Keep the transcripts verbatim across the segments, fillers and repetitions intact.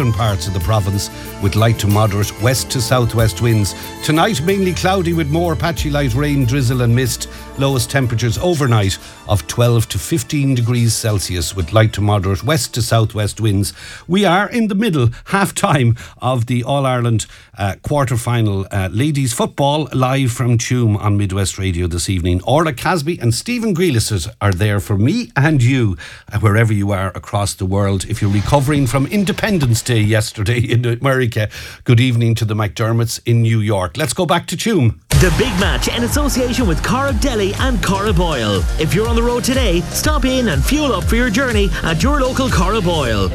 northern parts of the province with light to moderate west to southwest winds. Tonight mainly cloudy with more patchy light rain, drizzle and mist. Lowest temperatures overnight of twelve to fifteen degrees Celsius with light to moderate west to southwest winds. We are in the middle, half time of the All-Ireland uh, quarter-final uh, ladies football, live from Tuam on Midwest Radio this evening. Orla Casby and Stephen Grealish are there for me and you, uh, wherever you are across the world. If you're recovering from Independence Day yesterday in America, good evening to the McDermotts in New York. Let's go back to Tuam. The big match in association with Corrib Deli and Corrib Oil. If you're on the road today, stop in and fuel up for your journey at your local Corrib Oil.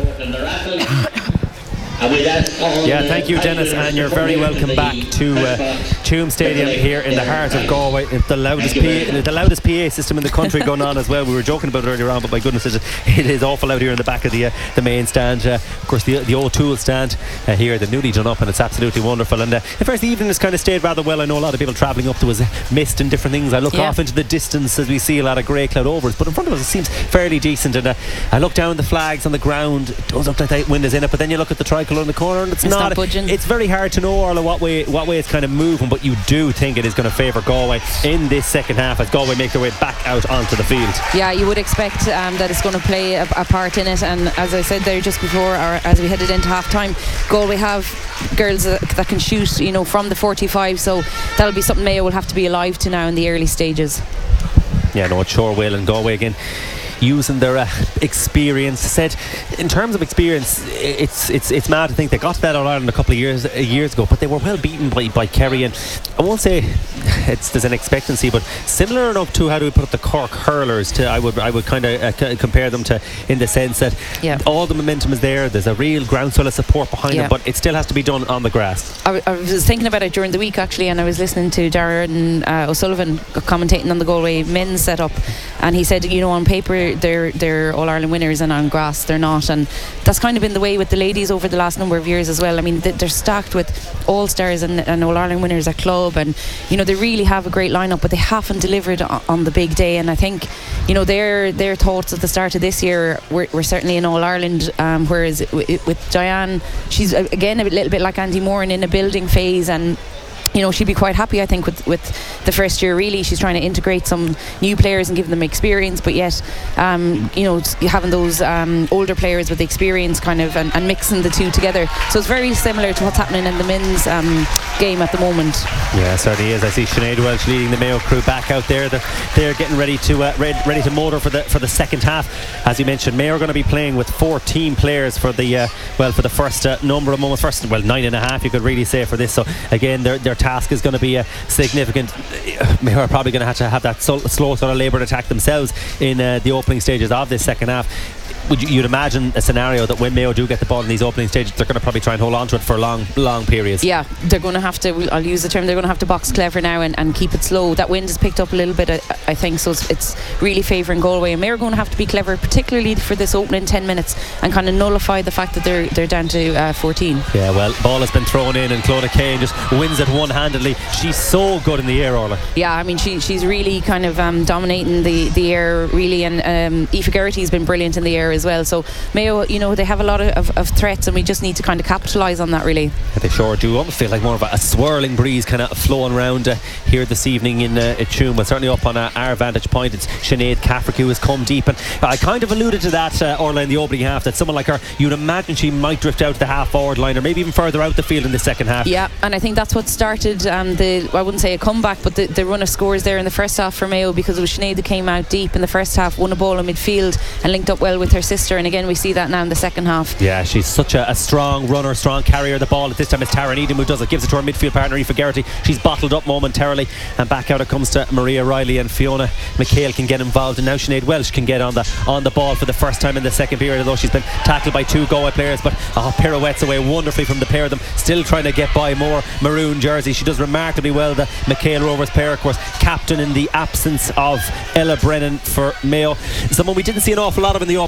Yeah, thank you, Dennis, and you're very welcome back to uh, Tuam Stadium here in the heart of Galway. It's the loudest P A, the loudest P A system in the country going on as well. We were joking about it earlier on, but my goodness, it is, it is awful out here in the back of the uh, the main stand. Uh, of course, the the O'Toole stand uh, here, the newly done up, and it's absolutely wonderful. And uh, at first, the evening has kind of stayed rather well. I know a lot of people travelling up. There was mist and different things. I look yeah. off into the distance as we see a lot of grey cloud over us, but in front of us it seems fairly decent. And uh, I look down the flags on the ground. It does look like the wind is in it, but then you look at the tricolour in the corner, and it's, it's not, not budging. It's very hard to know, Orla, what way what way it's kind of moving, but you do think it is going to favour Galway in this second half as Galway make their way back out onto the field. Yeah, you would expect um, that it's going to play a, a part in it, and as I said there just before, or as we headed into half time, Galway have girls that, that can shoot, you know, from the forty-five, so that'll be something Mayo will have to be alive to now in the early stages. Yeah, no, it sure will. And Galway again using their uh, experience. Said in terms of experience, it's it's it's mad to think they got to that All Ireland a couple of years uh, years ago, but they were well beaten by, by Kerry, and I won't say it's there's an expectancy, but similar enough to how do we put it, the Cork hurlers. To I would I would kind of uh, c- compare them to, in the sense that yeah. all the momentum is there. There's a real groundswell of support behind yeah. them, but it still has to be done on the grass. I, I was thinking about it during the week actually, and I was listening to Darren uh, O'Sullivan commentating on the Galway men's setup, and he said, you know, on paper they're they're All Ireland winners, and on grass they're not, and that's kind of been the way with the ladies over the last number of years as well. I mean, they're stacked with all stars and, and All Ireland winners at club, and you know they really have a great lineup, but they haven't delivered on, on the big day. And I think, you know, their their thoughts at the start of this year were, were certainly in All Ireland, um, whereas w- with Diane, she's again a little bit like Andy Moran in a building phase, and you know, she'd be quite happy, I think, with, with the first year. Really, she's trying to integrate some new players and give them experience, but yet, um, you know, having those um, older players with the experience kind of and, and mixing the two together. So it's very similar to what's happening in the men's um, game at the moment. Yeah, certainly is. I see Sinead Welch leading the Mayo crew back out there. They're, they're getting ready to uh, ready, ready to motor for the for the second half. As you mentioned, Mayo are going to be playing with fourteen players for the uh, well for the first uh, number of moments. First, well, nine and a half, you could really say, for this. So again, they're, they're task is going to be a significant. They are probably going to have to have that slow, slow sort of laboured attack themselves in uh, the opening stages of this second half. Would you, you'd imagine a scenario that when Mayo do get the ball in these opening stages, they're going to probably try and hold on to it for long long periods. Yeah, they're going to have to, I'll use the term, they're going to have to box clever now and, and keep it slow. That wind has picked up a little bit, I, I think, so it's, it's really favouring Galway, and Mayo are going to have to be clever, particularly for this opening ten minutes, and kind of nullify the fact that they're they're down to uh, fourteen. Yeah, well, ball has been thrown in and Clodagh Kane just wins it one-handedly. She's so good in the air, Orla. Yeah, I mean, she she's really kind of um, dominating the, the air, really, and um, Aoife Geraghty's been brilliant in the air as well. So Mayo, you know, they have a lot of, of, of threats, and we just need to kind of capitalise on that, really. Yeah, they sure do. Almost feel like more of a, a swirling breeze kind of flowing around uh, here this evening in uh, Tuam. Well, certainly up on uh, our vantage point, it's Sinead Cafferk who has come deep, and I kind of alluded to that, uh, Orla, in the opening half, that someone like her, you'd imagine she might drift out to the half forward line, or maybe even further out the field in the second half. Yeah, and I think that's what started um, the, I wouldn't say a comeback, but the, the run of scores there in the first half for Mayo, because it was Sinead that came out deep in the first half, won a ball in midfield and linked up well with her sister, and again we see that now in the second half. Yeah, she's such a, a strong runner, strong carrier of the ball. At this time it's Tara Needham who does it, gives it to her midfield partner Aoife Geraghty. She's bottled up momentarily, and back out it comes to Maria Riley, and Fiona McHale can get involved, and now Sinead Welch can get on the on the ball for the first time in the second period, although she's been tackled by two Galway players, but oh, pirouettes away wonderfully from the pair of them, still trying to get by more maroon jersey. She does remarkably well, the McHale Rovers pair, of course, captain in the absence of Ella Brennan for Mayo, someone we didn't see an awful lot of in the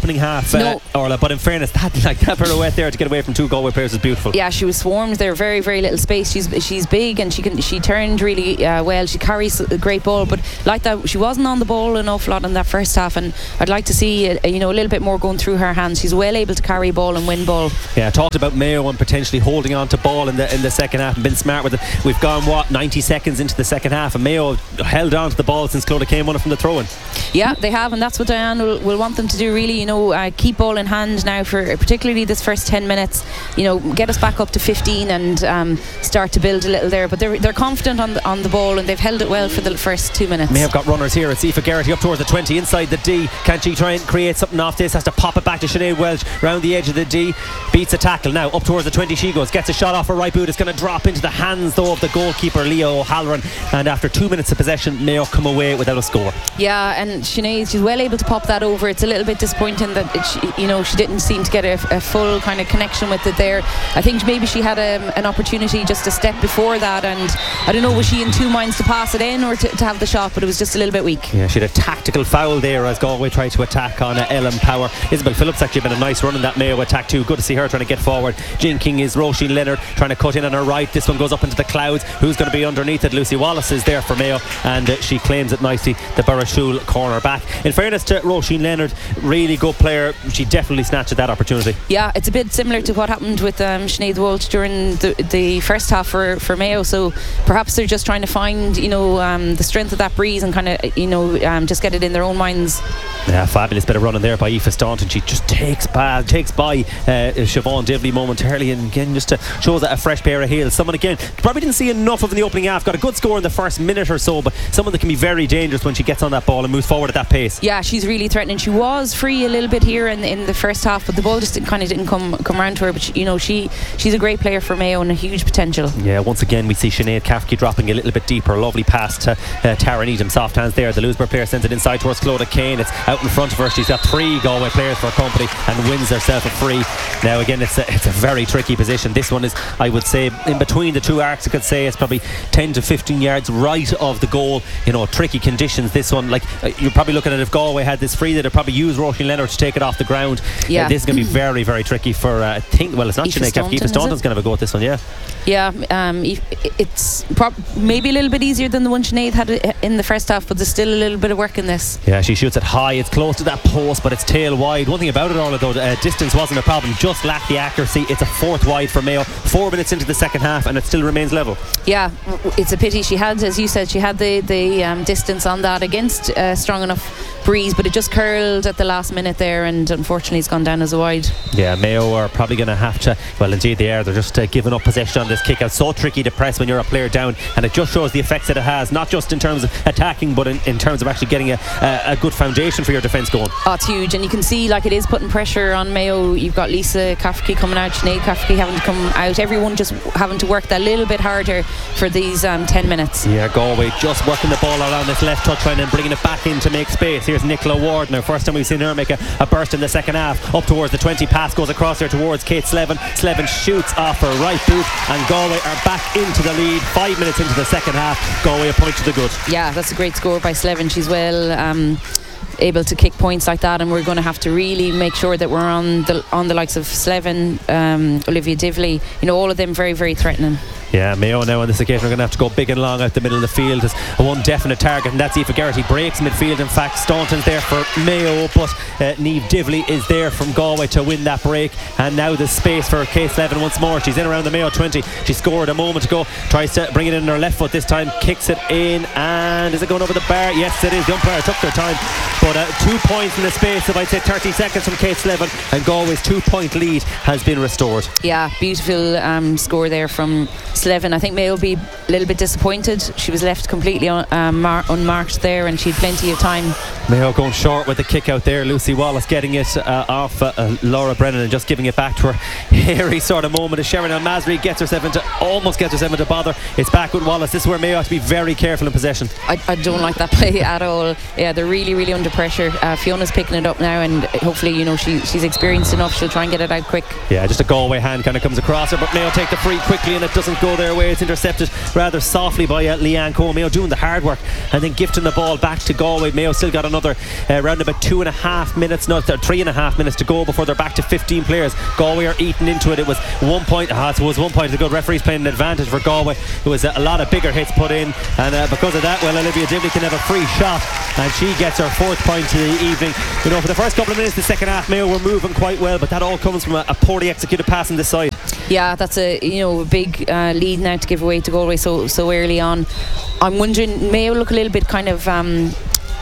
opening half, No. uh, Orla, but in fairness, that like that pirouette there to get away from two Galway players was beautiful. Yeah, she was swarmed there, very very little space. She's she's big and she can she turned really uh, well. She carries a great ball, but like that, she wasn't on the ball an awful lot in that first half, and I'd like to see uh, you know a little bit more going through her hands. She's well able to carry ball and win ball. Yeah, I talked about Mayo and potentially holding on to ball in the in the second half and been smart with it. We've gone what ninety seconds into the second half, and Mayo held on to the ball since Clodagh came on it from the throw-in. Yeah, they have, and that's what Diane will, will want them to do. Really, you know, uh, keep ball in hand now for particularly this first ten minutes. You know, get us back up to fifteen and um, start to build a little there. But they're they're confident on the on the ball, and they've held it well for the first two minutes. May have got runners here. It's Aoife Geraghty up towards the twenty inside the D. Can she try and create something off this? Has to pop it back to Sinead Welch round the edge of the D. Beats a tackle now up towards the twenty. She goes, gets a shot off her right boot. It's going to drop into the hands though of the goalkeeper Leo O'Halloran. And after two minutes of possession, Mayo come away without a score. Yeah, and Sinead, she's well able to pop that over. It's a little bit disappointing that it, she, you know she didn't seem to get a, a full kind of connection with it there. I think maybe she had a, an opportunity just a step before that, and I don't know, was she in two minds to pass it in or to, to have the shot, but it was just a little bit weak. Yeah, she had a tactical foul there as Galway tried to attack on uh, Ellen Power. Isabel Phillips actually been a nice run in that Mayo attack too. Good to see her trying to get forward. Jinking is Roisin Leonard trying to cut in on her right. This one goes up into the clouds. Who's going to be underneath it? Lucy Wallace is there for Mayo, and uh, she claims it nicely, the Burrashool corner back. In fairness to Roisin Leonard, really good player. She definitely snatched at that opportunity. Yeah, it's a bit similar to what happened with um, Sinead Walsh during the, the first half for, for Mayo. So perhaps they're just trying to find, you know, um, the strength of that breeze and kind of, you know, um, just get it in their own minds. Yeah, fabulous bit of running there by Aoife Staunton. She just takes by, takes by uh, Siobhan Divley momentarily, and again just to shows a fresh pair of heels. Someone again probably didn't see enough of in the opening half. Got a good score in the first minute or so, but someone that can be very dangerous when she gets on that ball and moves forward at that pace. Yeah, she's really threatening. She was free a little bit here in, in the first half, but the ball just didn't, kind of didn't come come around to her. But she, you know, she she's a great player for Mayo and a huge potential. Yeah, once again we see Sinead Cafferty dropping a little bit deeper. Lovely pass to uh, Tara Needham. Soft hands there. The Louisburgh player sends it inside towards Clodagh Kane. It's out in front of her. She's got three Galway players for her company and wins herself a free. Now again, it's a, it's a very tricky position. This one is, I would say, in between the two arcs. I could say it's probably ten to fifteen yards right of the goal. You know, tricky conditions. This one, like uh, you're probably looking at, if Galway had this free, they'd probably use Roisin Leonard to take it off the ground. Yeah, uh, this is going to be very very tricky for uh, I think. Well, it's not Sinead Cafferty. Aoife Staunton's going to have a go at this one. Yeah. Yeah, um, it's prob- maybe a little bit easier than the one Sinead had in the first half, but there's still a little bit of work in this. Yeah, she shoots it high. It's close to that post, but it's tail wide. One thing about it all, though, uh, distance wasn't a problem. Just lacked the accuracy. It's a fourth wide for Mayo. Four minutes into the second half, and it still remains level. Yeah, it's a pity. She had, as you said, she had the the um, distance on that against a strong enough breeze, but it just curled at the last minute there, and unfortunately it's gone down as a wide. Yeah, Mayo are probably going to have to, well indeed they are, they're just uh, giving up possession on this kick out. So tricky to press when you're a player down, and it just shows the effects that it has, not just in terms of attacking, but in, in terms of actually getting a, a, a good foundation for your defence going. Oh, it's huge, and you can see like it is putting pressure on Mayo. You've got Lisa Cafferty coming out, Sinead Cafferty having to come out, everyone just having to work that little bit harder for these um, ten minutes. Yeah, Galway just working the ball around this left touchline and bringing it back in to make space. Here's Nicola Ward now, first time we've seen her make a, a burst in the second half. Up towards the twenty, pass goes across there towards Kate Slevin. Slevin shoots off her right boot, and Galway are back into the lead. Five minutes into the second half, Galway a point to the good. Yeah, that's a great score by Slevin. She's well um, able to kick points like that, and we're going to have to really make sure that we're on the on the likes of Slevin, um, Olivia Divley, you know, all of them very very threatening. Yeah, Mayo now on this occasion are going to have to go big and long out the middle of the field as one definite target, and that's Aoife Geraghty. Breaks midfield. In fact, Staunton's there for Mayo, but uh, Niamh Divley is there from Galway to win that break. And now there's space for Kate Slevin once more. She's in around the Mayo twenty. She scored a moment ago. Tries to bring it in her left foot this time. Kicks it in, and is it going over the bar? Yes, it is. The umpire took their time, but uh, two points in the space of I'd say thirty seconds from Kate Slevin, and Galway's two-point lead has been restored. Yeah, beautiful um, score there from Slevin. I think Mayo will be a little bit disappointed. She was left completely un- um, mar- unmarked there, and she had plenty of time. Mayo going short with the kick out there. Lucy Wallace getting it uh, off uh, uh, Laura Brennan and just giving it back to her. Hairy sort of moment as Sharon Al-Masri gets herself into, almost gets herself into bother. It's back with Wallace. This is where Mayo have to be very careful in possession. I, I don't like that play at all. Yeah, they're really really under pressure. uh, Fiona's picking it up now, and hopefully, you know, she, she's experienced enough, she'll try and get it out quick. Yeah, just a Galway hand kind of comes across her, but Mayo take the free quickly, and it doesn't go go their way. It's intercepted rather softly by uh, Leanne Coe. Mayo doing the hard work and then gifting the ball back to Galway. Mayo still got another uh, round about two and a half minutes, not uh, three and a half minutes to go before they're back to fifteen players. Galway are eating into it. It was one point. Ah, it was one point. The good referees playing an advantage for Galway. It was uh, a lot of bigger hits put in, and uh, because of that, well, Olivia Dibley can have a free shot, and she gets her fourth point of the evening. You know, for the first couple of minutes, the second half, Mayo were moving quite well, but that all comes from a, a poorly executed pass on this side. Yeah, that's a you know a big uh, lead now to give away to Galway so so early on. I'm wondering, Mayo look a little bit kind of um,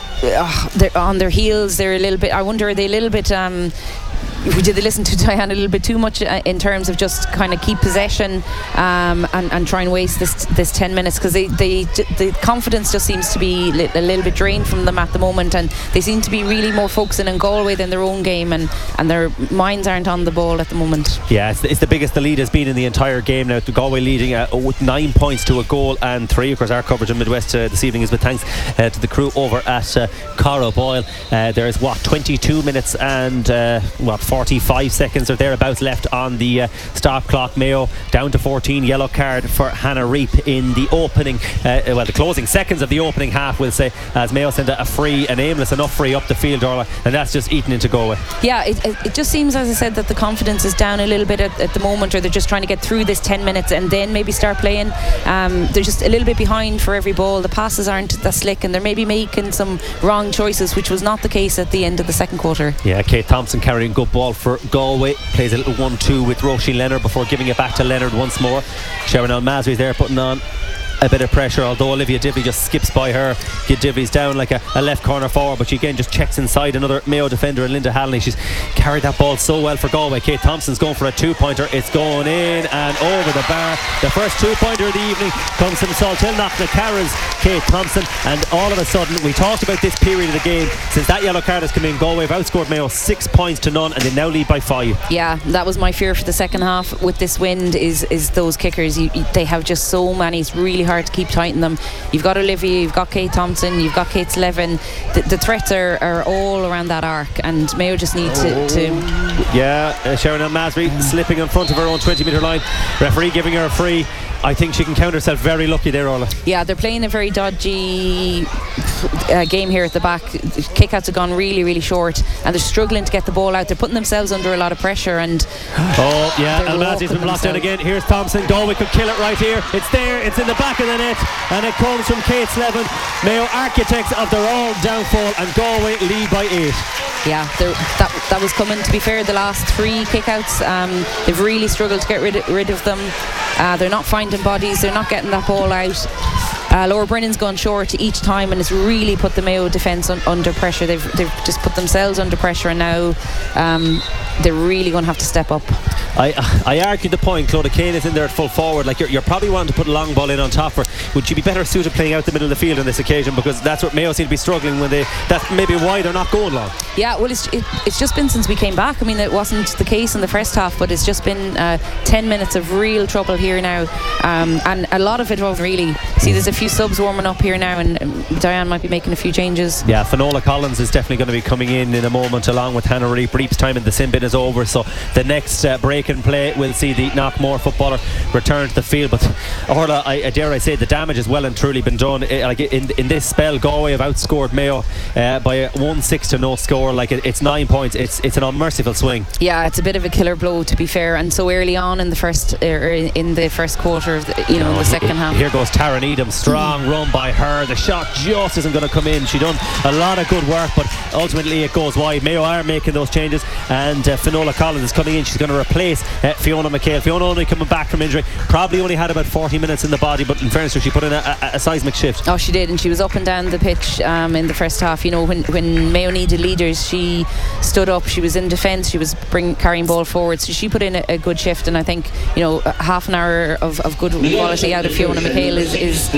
uh, they're on their heels. They're a little bit. I wonder, are they a little bit? Um, did they listen to Diane a little bit too much uh, in terms of just kind of keep possession um, and, and try and waste this this ten minutes, because they, they the confidence just seems to be li- a little bit drained from them at the moment, and they seem to be really more focusing on Galway than their own game, and, and their minds aren't on the ball at the moment. Yeah, it's the, it's the biggest the lead has been in the entire game now. The Galway leading uh, with nine points to a goal and three. Of course, our coverage in Midwest uh, this evening is with thanks uh, to the crew over at uh, Cara Boyle. Uh, there is what twenty-two minutes and uh, what forty-five seconds or thereabouts left on the uh, stop clock. Mayo down to fourteen. Yellow card for Hannah Reap in the opening uh, well the closing seconds of the opening half, we'll say, as Mayo sent a free, an aimless enough free up the field, Orla, and that's just eaten into Galway. Yeah, it, it just seems, as I said, that the confidence is down a little bit at, at the moment, or they're just trying to get through this ten minutes and then maybe start playing. Um, they're just a little bit behind for every ball. The passes aren't that slick, and they're maybe making some wrong choices, which was not the case at the end of the second quarter. Yeah, Kate Thompson carrying good ball for Galway, plays a little one two with Roisin Leonard before giving it back to Leonard once more. Sharon Al-Masri's there putting on a bit of pressure, although Olivia Dibley just skips by her. Dibley's down like a, a left corner forward, but she again just checks inside another Mayo defender, Linda Halney. She's carried that ball so well for Galway. Kate Thompson's going for a two-pointer. It's going in and over the bar. The first two-pointer of the evening comes from Salthill Knocknacarra's Kate Thompson, and all of a sudden, we talked about this period of the game. Since that yellow card has come in, Galway have outscored Mayo six points to none, and they now lead by five. Yeah, that was my fear for the second half with this wind, is is those kickers. You, you, they have just so many. It's really hard to keep tighten them. You've got Olivia, you've got Kate Thompson, you've got Kate Slevin. The, the threats are, are all around that arc, and Mayo just need to, to yeah, uh, Sharon Al-Masri slipping in front of her own twenty metre line. Referee giving her a free. I think she can count herself very lucky there, Orla. Yeah, they're playing a very dodgy uh, game here at the back. Kickouts have gone really, really short, and they're struggling to get the ball out. They're putting themselves under a lot of pressure, and oh yeah, Al-Masri's been blocked down again. Here's Thompson. Galway could kill it right here. It's there, it's in the back of the net, and it comes from Kate Slevin. Mayo architects of their own downfall, and Galway lead by eight. Yeah, that that was coming, to be fair, the last three kickouts. Um, they've really struggled to get rid of, rid of them. Uh, they're not finding bodies, they're not getting that ball out. Uh, Laura Brennan's gone short each time, and it's really put the Mayo defence un- under pressure. They've they've just put themselves under pressure, and now um, they're really going to have to step up. I I argued the point. Clodagh Kane is in there at full forward. Like you're, you're probably wanting to put a long ball in on top for. Would she be better suited playing out the middle of the field on this occasion? Because that's what Mayo seem to be struggling when they. That's maybe why they're not going long. Yeah, well, it's it, it's just been since we came back. I mean, it wasn't the case in the first half, but it's just been uh, ten minutes of real trouble here now, um, and a lot of it wasn't really. See, there's a few subs warming up here now, and um, Diane might be making a few changes. Yeah, Finola Collins is definitely going to be coming in in a moment, along with Hannah Reap. Reap's time in the sin bin is over, so the next uh, break and play will see the Knockmore footballer return to the field. But Orla, I, I dare I say, the damage has well and truly been done. It, like in in this spell, Galway have outscored Mayo uh, by a one six to no score. Like it, it's nine points. It's it's an unmerciful swing. Yeah, it's a bit of a killer blow, to be fair, and so early on in the first uh, in the first quarter of the, you know, in the second half. Here goes Tara Needham, strong run by her. The shot just isn't going to come in. She done a lot of good work, but ultimately it goes wide. Mayo are making those changes, and uh, Finola Collins is coming in. She's going to replace uh, Fiona McHale. Fiona only coming back from injury, probably only had about forty minutes in the body, but in fairness, she put in a, a, a seismic shift. Oh, she did, and she was up and down the pitch um, in the first half. You know, when, when Mayo needed leaders, she stood up, she was in defence, she was bring, carrying ball forward, so she put in a, a good shift, and I think, you know, half an hour of, of good quality out of Fiona McHale is, is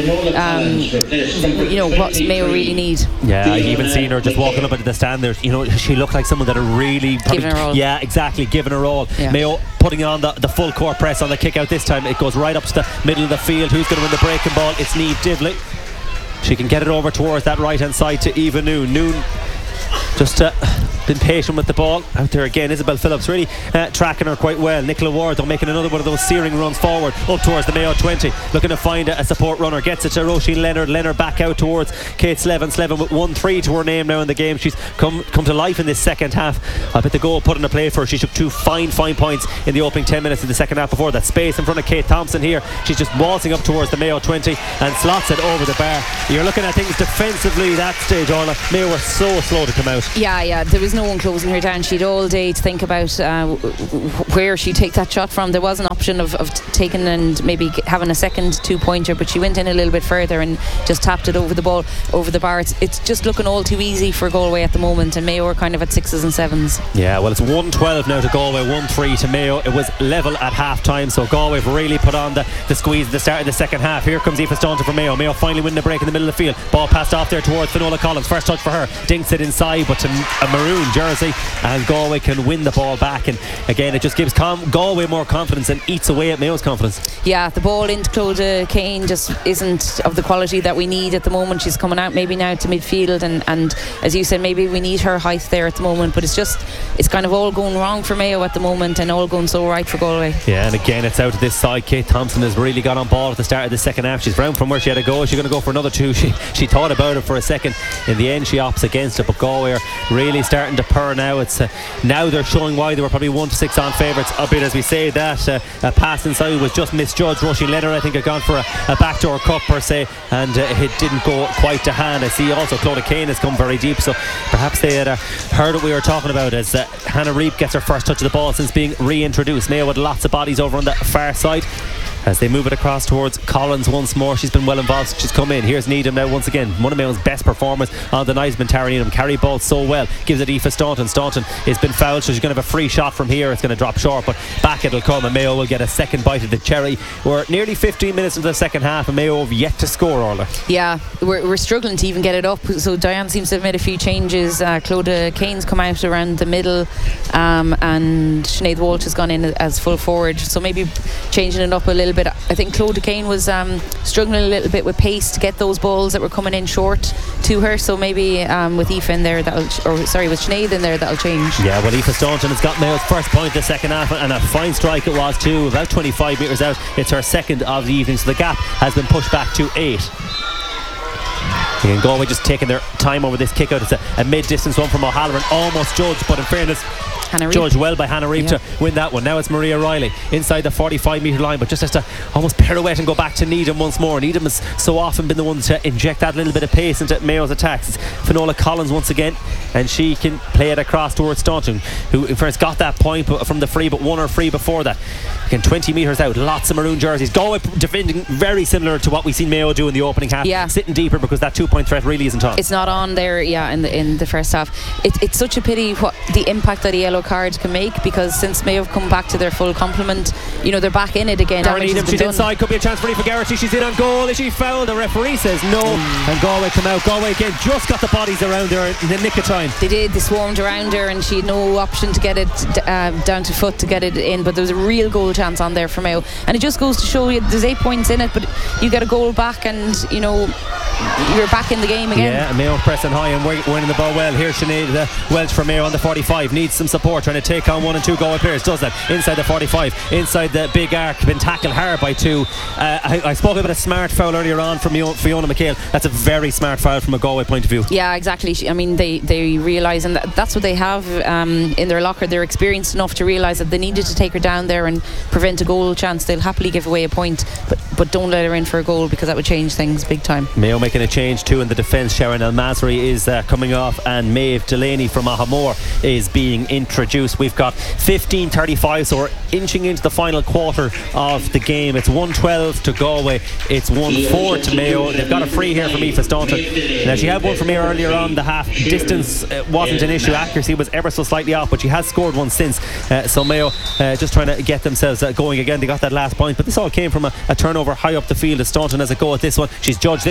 um, you know, what Mayo really need. Yeah, I even seen her just walking up into the stand there. You know, she looked like someone that are really probably, giving her all. Yeah, exactly, giving her all. Yeah. Mayo putting on the, the full court press on the kick out this time. It goes right up to the middle of the field. Who's going to win the breaking ball? It's Niamh Dibley. She can get it over towards that right hand side to Eva Noon. Noon just uh, been patient with the ball. Out there again, Isabel Phillips really uh, tracking her quite well. Nicola Ward though making another one of those searing runs forward up towards the Mayo twenty, looking to find a, a support runner. Gets it to Roisin Leonard. Leonard back out towards Kate Slevin. Slevin with one three to her name now in the game. She's come come to life in this second half. I bet the goal put in a play for her. She took two fine fine points in the opening ten minutes of the second half. Before that, space in front of Kate Thompson here. She's just waltzing up towards the Mayo twenty and slots it over the bar. You're looking at things defensively that stage, Orla. Mayo were so slow to come out. Yeah, yeah, there was no one closing her down. She'd all day to think about uh, where she'd take that shot from. There was an option of, of taking and maybe having a second two-pointer, but she went in a little bit further and just tapped it over the ball, over the bar. It's, it's just looking all too easy for Galway at the moment, and Mayo are kind of at sixes and sevens. Yeah, well, it's one twelve now to Galway, one three to Mayo. It was level at half time, so Galway have really put on the, the squeeze at the start of the second half. Here comes Aoife Staunton for Mayo. Mayo finally winning the break in the middle of the field. Ball passed off there towards Finola Collins. First touch for her, dinks it inside, but to a maroon jersey, and Galway can win the ball back. And again, it just gives Com- Galway more confidence and eats away at Mayo's confidence. Yeah, the ball into Clodagh Kane just isn't of the quality that we need at the moment. She's coming out maybe now to midfield, and, and as you said, maybe we need her height there at the moment, but it's just, it's kind of all going wrong for Mayo at the moment and all going so right for Galway. Yeah, and again, it's out of this side. Kate Thompson has really got on ball at the start of the second half. She's round from where she had to go. She's going to go for another two. She she thought about it for a second. In the end, she opts against it, but Galway are really starting to purr now. It's uh, now they're showing why they were probably one to six on favourites. Albeit, as we say, that uh, a pass inside was just misjudged. Roisin Leonard, I think, had gone for a, a backdoor cut per se, and uh, it didn't go quite to hand. I see also Clodagh Kane has come very deep, so perhaps they had uh, heard what we were talking about as uh, Hannah Reap gets her first touch of the ball since being reintroduced. Mayo with lots of bodies over on the far side as they move it across towards Collins once more. She's been well involved. She's come in. Here's Needham now once again. One of Mayo's best performers on the night has been Tara Needham. Carry ball so well. Gives it Aoife Staunton. Staunton has been fouled, so she's going to have a free shot from here. It's going to drop short, but back it'll come, and Mayo will get a second bite of the cherry. We're nearly fifteen minutes into the second half, and Mayo have yet to score, Orla. Yeah, we're, we're struggling to even get it up. So Diane seems to have made a few changes. uh, Clodagh Kane's come out around the middle, um, and Sinead Walsh has gone in as full forward, so maybe changing it up a little bit. I think Clodagh Kane was um, struggling a little bit with pace to get those balls that were coming in short to her, so maybe um, with Aoife in there that'll, or sorry with Sinead in there, that'll change. Yeah, well, Aoife Staunton has got Mayo's first point of the second half, and a fine strike it was too, about twenty-five metres out. It's her second of the evening, so the gap has been pushed back to eight. Again, Galway just taking their time over this kick out. It's a, a mid-distance one from O'Halloran, almost judged, but in fairness, judged well by Hannah Reap, yeah, to win that one. Now it's Maria Riley inside the forty-five metre line, but just has to almost pirouette and go back to Needham once more. Needham has so often been the one to inject that little bit of pace into Mayo's attacks. It's Finola Collins once again, and she can play it across towards Staunton, who first got that point from the free, but won her free before that. Again, twenty metres out, lots of maroon jerseys. Galway defending very similar to what we've seen Mayo do in the opening half, yeah, sitting deeper because that two point threat really isn't on. It's not on there, yeah, in the in the first half. It, it's such a pity what the impact that a yellow card can make, because since Mayo have come back to their full complement, you know, they're back in it again. Needham, she's done. Inside, could be a chance for Aoife Garrity. She's in on goal. Is she fouled? The referee says no, mm. and Galway come out. Galway again just got the bodies around her in the nick of time. They did, they swarmed around her, and she had no option to get it uh, down to foot to get it in, but there was a real goal chance on there for Mayo, and it just goes to show you there's eight points in it, but you get a goal back and, you know, you're back in the game again. Yeah, Mayo pressing high and winning the ball well. Here's Sinead uh, Welch for Mayo on the forty-five, needs some support, trying to take on one and two Galway players, does that inside the forty-five, inside the big arc, been tackled hard by two. uh, I, I spoke about a smart foul earlier on from Fiona McHale. That's a very smart foul from a Galway point of view. Yeah, exactly. I mean, they, they realise, and that, that's what they have um, in their locker. They're experienced enough to realise that they needed to take her down there and prevent a goal chance. They'll happily give away a point, but, but don't let her in for a goal, because that would change things big time. Mayo making a change too in the defence. Sharon El-Masri is uh, coming off, and Maeve Delaney from Ahamore is being introduced. We've got fifteen thirty-five, so we're inching into the final quarter of the game. It's one twelve to Galway, it's one four to Mayo. They've got a free here from Aoife Staunton. Now, she had one from here earlier on. The half distance uh, wasn't an issue, accuracy was ever so slightly off, but she has scored one since. uh, so Mayo uh, just trying to get themselves uh, going again. They got that last point, but this all came from a, a turnover high up the field as Staunton has a go at this one. She's judged this one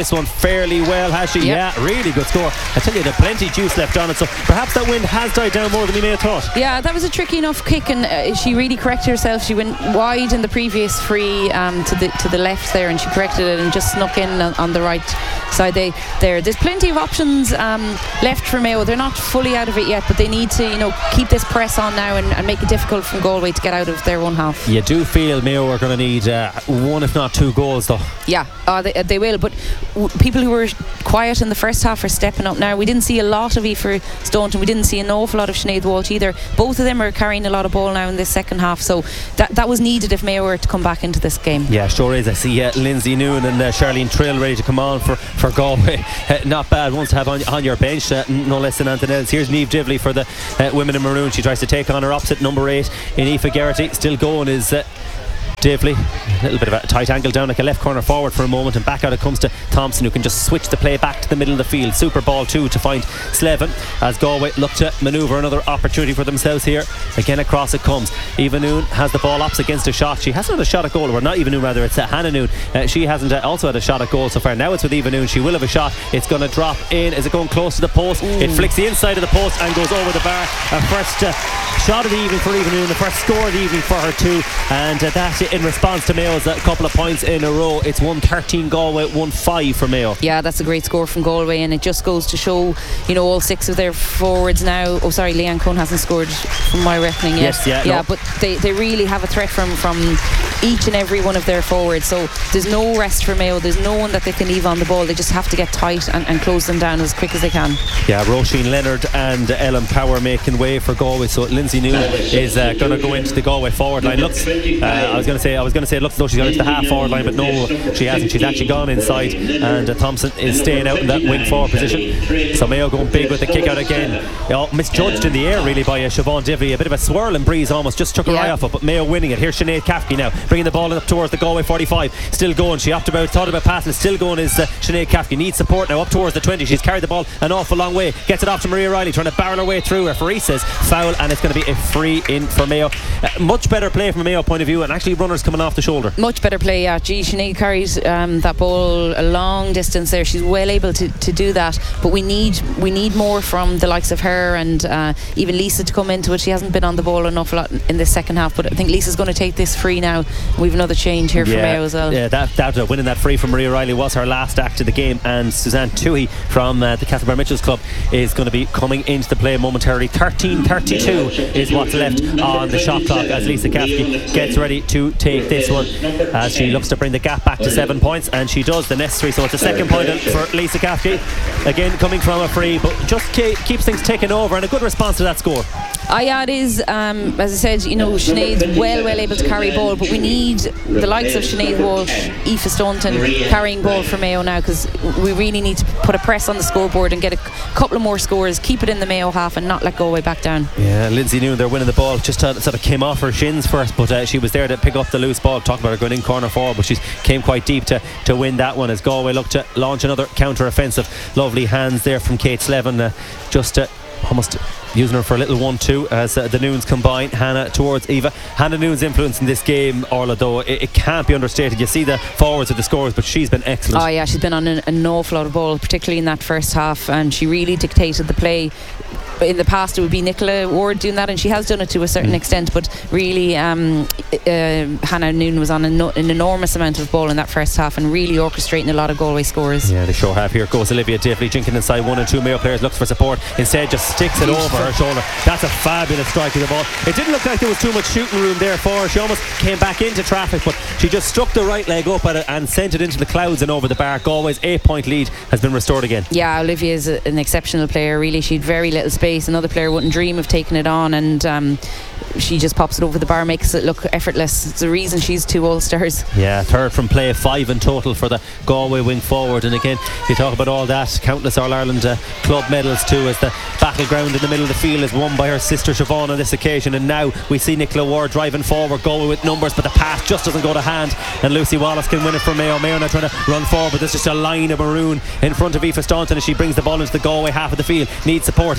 fairly well, has she? Yep. Yeah, really good score. I tell you, there's plenty of juice left on it, so perhaps that wind has died down more than we may have thought. Yeah, that was a tricky enough kick, and uh, she really corrected herself. She went wide in the previous free um, to the to the left there, and she corrected it and just snuck in on, on the right side they, there. There's plenty of options um, left for Mayo. They're not fully out of it yet, but they need to, you know, keep this press on now and, and make it difficult for Galway to get out of their own half. You do feel Mayo are going to need uh, one, if not two goals, though. Yeah, uh, they, they will. But w- people who were quiet in the first half are stepping up now. We didn't see a lot of Aoife Staunton. We didn't see an awful lot of Sinead Walsh either. Both of them are carrying a lot of ball now in this second half, so that that was needed if Mayo were to come back into this game. Yeah, sure is. I see uh, Lindsay Noon and uh, Charlene Trill ready to come on for, for Galway. Uh, not bad ones to have on, on your bench, uh, no less than anything else. Here's Niamh Divley for the uh, women in maroon. She tries to take on her opposite, number eight in Aoife Geraghty. Still going is uh, Divley. A little bit of a tight angle down like a left corner forward for a moment, and back out it comes to Thompson, who can just switch the play back to the middle of the field. Super ball two to find Slevin as Galway look to manoeuvre another opportunity for themselves here. Again across it comes. Eva Noon has the ball opposite against a shot. She hasn't had a shot at goal, or not Eva Noon rather, it's uh, Hannah Noon. Uh, she hasn't uh, also had a shot at goal so far. Now it's with Eva Noon. She will have a shot. It's going to drop in. Is it going close to the post? Ooh. It flicks the inside of the post and goes over the bar. A first uh, shot of the evening for Eva Noon, the first score of the evening for her too, and uh, that in response to Mayo's a couple of points in a row. It's one thirteen Galway, one five for Mayo. Yeah, that's a great score from Galway, and it just goes to show, you know, all six of their forwards now. Oh sorry, Leanne Cohn hasn't scored from my reckoning yet. Yes, yeah, yeah no. But they, they really have a threat from, from each and every one of their forwards, so there's no rest for Mayo. There's no one that they can leave on the ball. They just have to get tight and, and close them down as quick as they can. Yeah, Roisin Leonard and Ellen Power making way for Galway, so Lindsay Noon is uh, going to go into the Galway forward line. Looks uh, I was going to say I was going to say it looks as though she's gone into the half forward line, but no, she hasn't. She's actually gone inside, and uh, Thompson is staying out in that wing forward position. So Mayo going big with the kick out again. You know, misjudged in the air really by uh, Siobhan Divley. A bit of a swirling breeze almost, just took her yeah. eye off it, but Mayo winning it. Here's Sinead Kafke now, bringing the ball up towards the Galway forty-five. Still going. She opted about, thought about passing. Still going is uh, Sinead Kafke. Needs support now up towards the twenty. She's carried the ball an awful long way. Gets it off to Maria Riley, trying to barrel her way through. Referee says foul, and it's going to be a free in for Mayo. Uh, much better play from a Mayo point of view, and actually runners coming off the shoulder. Much better play, yeah. Gee, Sinead carried um, that ball a long distance there. She's well able to, to do that, but we need we need more from the likes of her and uh, even Lisa to come into it. She hasn't been on the ball an awful lot in this second half, but I think Lisa's going to take this free now. We've another change here yeah, for Mayo as well. Yeah, that, that uh, winning that free from Maria Riley was her last act of the game, and Suzanne Toohey from uh, the Castlebar Mitchells Club is going to be coming into the play momentarily. thirteen thirty-two is what's left on the shot clock as Lisa Kafke gets ready to take this one, as she looks to bring the gap back to seven points, and she does the necessary. So it's a second point for Lisa Kafke, again coming from a free, but just ke- keeps things ticking over, and a good response to that score. Ah, yeah, it is. Um, as I said, you know, Sinead's well, well able to carry ball, but we need the likes of Sinead Walsh, Aoife Staunton carrying ball for Mayo now, because we really need to put a press on the scoreboard and get a couple of more scores, keep it in the Mayo half and not let Galway back down. Yeah, Lindsay Noon, they're winning the ball, just uh, sort of came off her shins first, but uh, she was there to pick up the loose ball. Talk about her going in corner forward, but she came quite deep to, to win that one as Galway looked to launch another counter offensive. Lovely hands there from Kate Slevin, uh, just uh, almost using her for a little one two as uh, the Noons combine. Hannah towards Eva. Hannah Noon's influence in this game, Orla, though, it, it can't be understated. You see the forwards of the scores, but she's been excellent. Oh yeah, she's been on an, an awful lot of ball, particularly in that first half, and she really dictated the play. In the past it would be Nicola Ward doing that, and she has done it to a certain mm. extent, but really um, uh, Hannah Noon was on an, an enormous amount of ball in that first half and really orchestrating a lot of Galway scores. Yeah, they sure have. Here goes Olivia Divley jinking inside one and two Mayo players, looks for support, instead just sticks it over her shoulder. That's a fabulous strike of the ball. It didn't look like there was too much shooting room there for her. She almost came back into traffic, but she just struck the right leg up at it and sent it into the clouds and over the bar. Galway's eight point lead has been restored again. Yeah, Olivia is a, an exceptional player really. She had very little space. Another player wouldn't dream of taking it on, and um, she just pops it over the bar, makes it look effortless. It's the reason she's two All-Stars. Yeah, third from play, five in total for the Galway wing forward. And again, you talk about all that, countless All-Ireland uh, club medals too, as the battleground in the middle of the field is won by her sister Siobhan on this occasion. And now we see Nicola Ward driving forward, Galway with numbers, but the pass just doesn't go to hand, and Lucy Wallace can win it for Mayo. Mayo now trying to run forward, but there's just a line of maroon in front of Aoife Staunton as she brings the ball into the Galway half of the field. Needs support, instead tries to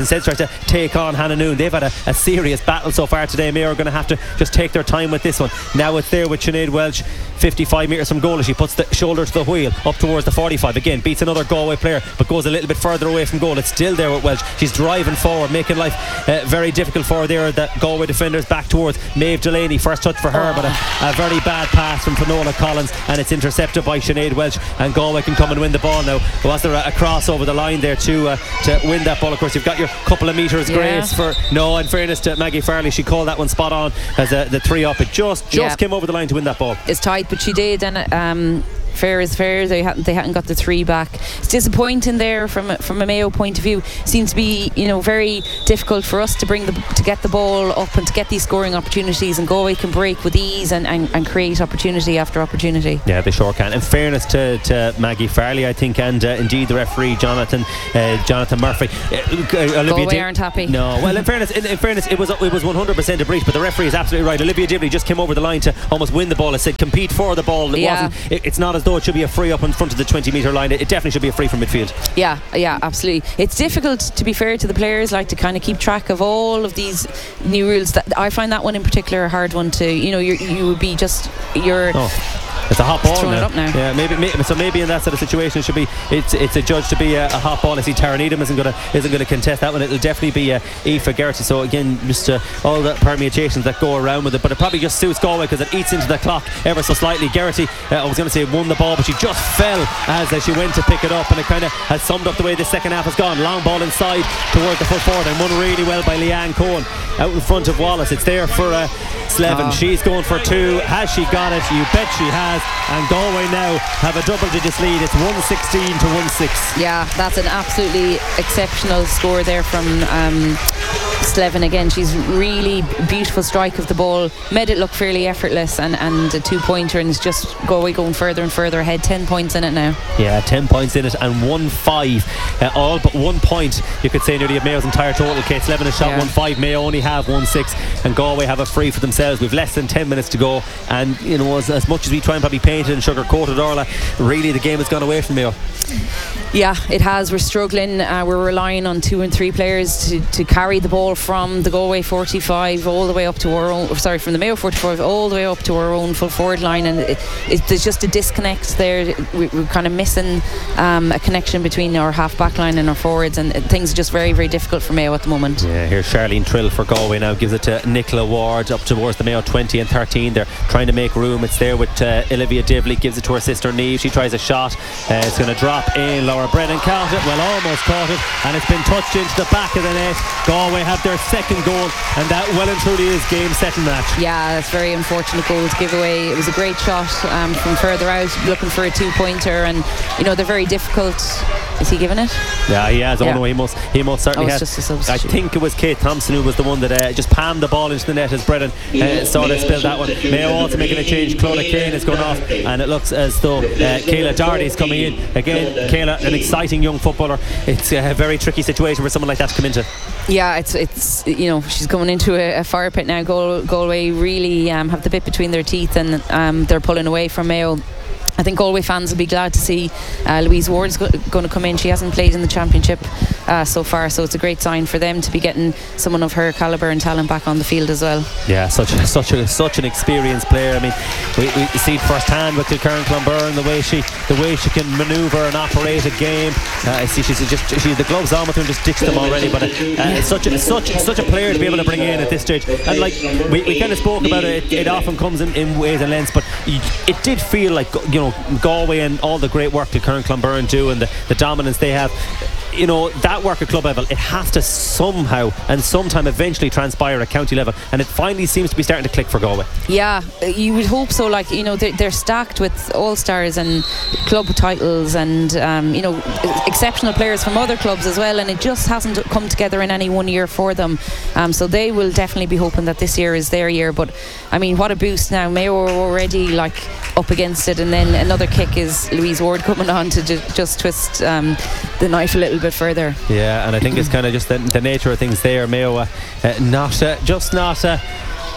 to take on Hananoon. They've had a, a serious battle so far today. Mayo are going to have to just take their time with this one. Now it's there with Sinead Welch, fifty-five metres from goal. She puts the shoulder to the wheel up towards the forty-five. Again, beats another Galway player, but goes a little bit further away from goal. It's still there with Welch. She's driving forward, making life uh, very difficult for her there. The Galway defenders back towards Maeve Delaney. First touch for her, but a, a very bad pass from Finola Collins, and it's intercepted by Sinead Welch, and Galway can come and win the ball now. Was there a, a cross over the line there to uh, to win that ball? Of course, you've got your couple of metres yeah. grace for no. In fairness to Maggie Farley, she called that one spot on as a, the three up. It just just yeah. came over the line to win that ball. It's tight, but she did, and um, fair is fair. They hadn't they hadn't got the three back. It's disappointing there from a, from a Mayo point of view. Seems to be, you know, very difficult for us to bring the to get the ball up and to get these scoring opportunities, and Galway can break with ease and, and, and create opportunity after opportunity. Yeah, they sure can. In fairness to, to Maggie Farley, I think, and uh, indeed the referee Jonathan uh, Jonathan Murphy. Uh, Galway Div- aren't happy. No, well, in fairness, in, in fairness, it was it was one hundred percent a breach, but the referee is absolutely right. Olivia Dibley just came over the line to almost win the ball. I said compete for the ball. It yeah. wasn't. It, it's not as though it should be a free up in front of the twenty metre line. It, it definitely should be a free from midfield. Yeah, yeah, absolutely. It's difficult, to be fair to the players, like to kind of keep track of all of these new rules. That I find that one in particular a hard one to. You know, you you would be just you're. Oh. It's a hot ball throwing now. it up now. Yeah, maybe, maybe so. Maybe in that sort of situation, it should be it's it's a judge to be a, a hot ball. I see Tara Needham isn't gonna isn't gonna contest that one. It'll definitely be uh, Aoife Geraghty. So again, just uh, all the permutations that go around with it, but it probably just suits Galway because it eats into the clock ever so slightly. Geraghty, uh, I was going to say won the ball, but she just fell as uh, she went to pick it up, and it kind of has summed up the way the second half has gone. Long ball inside towards the foot forward, and won really well by Leanne Cohen out in front of Wallace. It's there for uh, Slevin. Oh. She's going for two. Has she got it? You bet she has. And Galway now have a double digits lead. It's one sixteen to one six. Yeah, that's an absolutely exceptional score there from um, Slevin again. She's really beautiful strike of the ball, made it look fairly effortless, and, and a two pointer, and it's just Galway going further and further ahead. Ten points in it now. Yeah, ten points in it, and one five uh, all but one point you could say nearly of Mayo's entire total. Kate Slevin has shot yeah. one five, Mayo only have one six, and Galway have a free for themselves. We've less than ten minutes to go, and you know, as, as much as we try and probably paint it and sugar coated Orla, really the game has gone away from Mayo. Yeah, it has. We're struggling. Uh, we're relying on two and three players to, to carry the ball from the Galway forty-five all the way up to our own. Sorry, from the Mayo forty-five all the way up to our own full forward line, and it, it, there's just a disconnect there. We, we're kind of missing um, a connection between our half back line and our forwards, and things are just very, very difficult for Mayo at the moment. Yeah, here's Charlene Trill for Galway now. Gives it to Nicola Ward up towards the Mayo twenty and thirteen. They're trying to make room. It's there with uh, Olivia Dibley. Gives it to her sister Niamh. She tries a shot. Uh, it's going to drop in. Laura Brennan caught it. Well, almost caught it, and it's been touched into the back of the net. Galway have their second goal, and that well and truly is game, set and match. Yeah, that's very unfortunate goal to give away. It was a great shot um, from further out, looking for a two pointer, and you know they're very difficult. Is he giving it? Yeah, he has. Oh yeah. no, he must. He most certainly oh, has. Just a substitute. I think it was Kate Thompson who was the one that uh, just palmed the ball into the net as Brennan uh, sort of spilled that one. Mayo also making a change. Clodagh Kane is going off, and it looks as though uh, Kayla Doherty is coming in again. Kayla, an exciting young footballer. It's a very tricky situation for someone like that to come into. Yeah, it's it's you know she's going into a, a fire pit now. Gal- Galway really um, have the bit between their teeth, and um, they're pulling away from Mayo. I think Galway fans will be glad to see uh, Louise Ward is go- going to come in. She hasn't played in the championship uh, so far, so it's a great sign for them to be getting someone of her calibre and talent back on the field as well. Yeah, such a, such a, such an experienced player. I mean, we, we see it first hand with Kilkerran Clonberne, the way she the way she can manoeuvre and operate a game. Uh, I see she's just she the gloves on with her and just ditched them already. But uh, it's such a such such a player to be able to bring in at this stage. And like we, we kind of spoke about it, it, it often comes in, in ways and lengths, but it did feel like, you know, Galway and all the great work that Kilkerran Clonberne do and the, the dominance they have, you know, that work at club level, it has to somehow and sometime eventually transpire at county level, and it finally seems to be starting to click for Galway. Yeah, you would hope so. Like, you know, they're, they're stacked with all-stars and club titles and um, you know, exceptional players from other clubs as well, and it just hasn't come together in any one year for them. Um, so they will definitely be hoping that this year is their year. But I mean, what a boost now. Mayo are already like up against it, and then another kick is Louise Ward coming on to ju- just twist um, the knife a little bit further. Yeah, and I think it's kind of just the, the nature of things there. Mayo uh, uh, not uh, just not uh,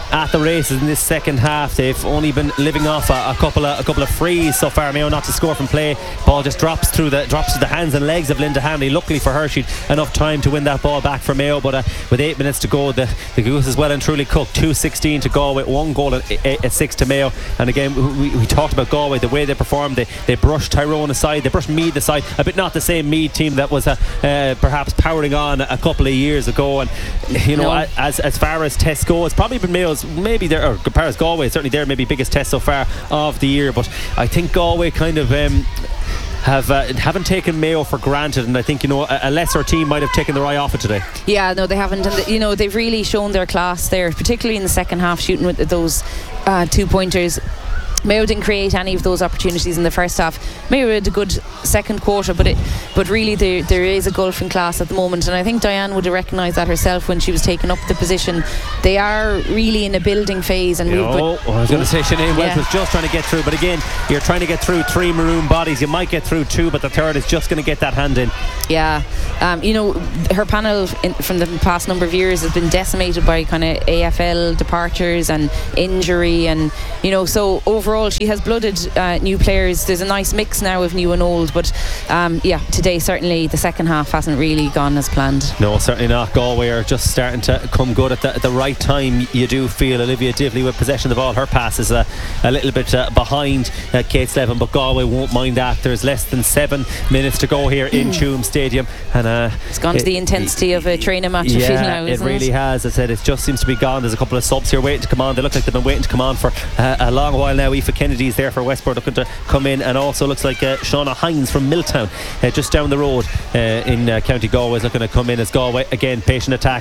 at the races in this second half. They've only been living off a, a couple of a couple of frees so far. Mayo not to score from play. Ball just drops through the drops to the hands and legs of Linda Hanley. Luckily for her, she'd enough time to win that ball back for Mayo, but uh, with eight minutes to go, the, the Goose is well and truly cooked. two sixteen to Galway, one goal at, at six to Mayo. And again, we, we talked about Galway, the way they performed. They, they brushed Tyrone aside, they brushed Meath aside, a bit not the same Meath team that was uh, uh, perhaps powering on a couple of years ago. And you know, no. as as far as tests go, it's probably been Mayo's, maybe their, or as far as Galway, certainly their maybe biggest test so far of the year. But I think Galway kind of um, have uh, haven't taken Mayo for granted, and I think, you know, a, a lesser team might have taken their eye off it today. Yeah, no, they haven't, and the, you know, they've really shown their class there, particularly in the second half, shooting with those uh, two pointers. Mayo didn't create any of those opportunities in the first half. Mayo had a good second quarter, but it, but really there there is a gulf in class at the moment, and I think Diane would have recognised that herself when she was taking up the position. They are really in a building phase, and oh, we've I was going to say Sinead Welch yeah. was just trying to get through, but again, you're trying to get through three maroon bodies. You might get through two, but the third is just going to get that hand in. Yeah, um, you know, her panel in, from the past number of years has been decimated by kind of A F L departures and injury, and you know, so overall she has blooded uh, new players. There's a nice mix now of new and old, but um, yeah, today certainly the second half hasn't really gone as planned. No, certainly not. Galway are just starting to come good at the, at the right time. You do feel Olivia Divley with possession of the ball. Her pass is a, a little bit uh, behind uh, Kate Slevin, but Galway won't mind that. There's less than seven minutes to go here in Tuam Stadium, and uh, it's gone to the intensity of a training match. Yeah, I feel now, it really it? has. I said it just seems to be gone. There's a couple of subs here waiting to come on. They look like they've been waiting to come on for uh, a long while now. Aoife Kennedy's there for Westport, looking to come in, and also looks like uh, Shauna Hines from Milltown, uh, just down the road uh, in uh, County Galway, is looking to come in as Galway again. Patient attack.